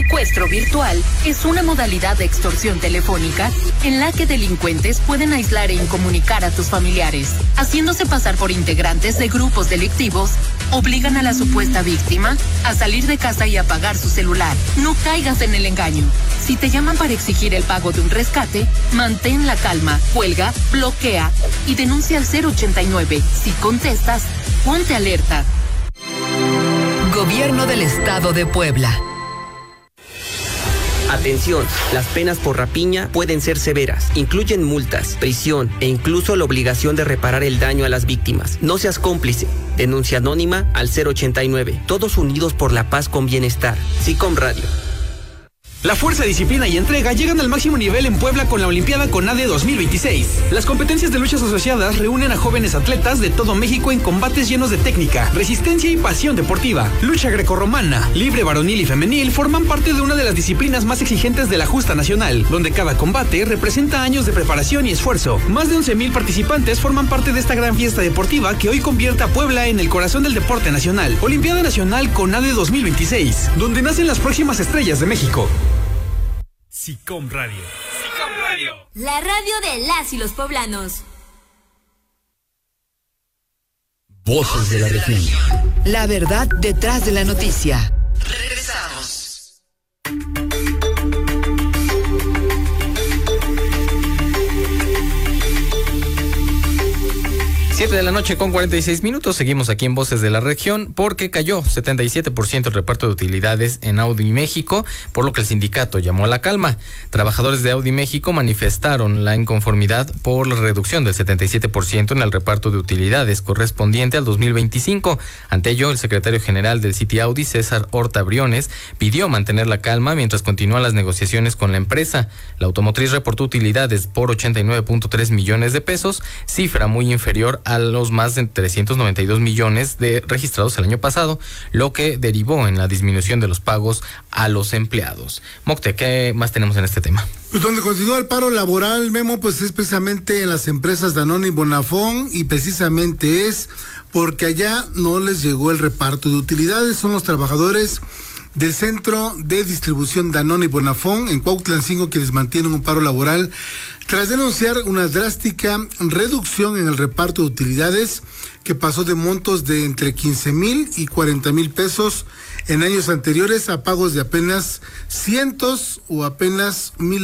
secuestro virtual es una modalidad de extorsión telefónica en la que delincuentes pueden aislar e incomunicar a tus familiares, haciéndose pasar por integrantes de grupos delictivos, obligan a la supuesta víctima a salir de casa y apagar su celular. No caigas en el engaño. Si te llaman para exigir el pago de un rescate, mantén la calma, cuelga, bloquea y denuncia al 089. Si contestas, ponte alerta. Gobierno del Estado de Puebla. Atención, las penas por rapiña pueden ser severas. Incluyen multas, prisión e incluso la obligación de reparar el daño a las víctimas. No seas cómplice. Denuncia anónima al 089. Todos unidos por la paz con bienestar. SICOM Radio. La fuerza, disciplina y entrega llegan al máximo nivel en Puebla con la Olimpiada CONADE 2026. Las competencias de luchas asociadas reúnen a jóvenes atletas de todo México en combates llenos de técnica, resistencia y pasión deportiva. Lucha grecorromana, libre varonil y femenil forman parte de una de las disciplinas más exigentes de la justa nacional, donde cada combate representa años de preparación y esfuerzo. Más de 11,000 participantes forman parte de esta gran fiesta deportiva que hoy convierte a Puebla en el corazón del deporte nacional. Olimpiada Nacional CONADE 2026, donde nacen las próximas estrellas de México. SICOM Radio. SICOM Radio. La radio de las y los poblanos. Voces de la región. La verdad detrás de la noticia. Regresamos. 7 de la noche con 46 minutos. Seguimos aquí en Voces de la Región porque cayó 77% el reparto de utilidades en Audi México, por lo que el sindicato llamó a la calma. Trabajadores de Audi México manifestaron la inconformidad por la reducción del 77% en el reparto de utilidades correspondiente al 2025. Ante ello, el secretario general del City Audi, César Horta Briones, pidió mantener la calma mientras continúan las negociaciones con la empresa. La automotriz reportó utilidades por 89.3 millones de pesos, cifra muy inferior a los más de 392 millones de registrados el año pasado, lo que derivó en la disminución de los pagos a los empleados. Mocte, ¿qué más tenemos en este tema? Pues donde continúa el paro laboral, Memo, pues es precisamente en las empresas Danone y Bonafón, y precisamente es porque allá no les llegó el reparto de utilidades. Son los trabajadores del centro de distribución Danone y Bonafón en Cuautlancingo quienes mantienen un paro laboral tras denunciar una drástica reducción en el reparto de utilidades que pasó de montos de entre 15,000 y 40,000 pesos en años anteriores a pagos de apenas cientos o apenas 1,000